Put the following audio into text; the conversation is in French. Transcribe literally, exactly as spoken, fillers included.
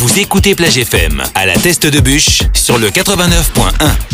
Vous écoutez Plage F M à la Teste de Bûche sur le quatre-vingt-neuf point un.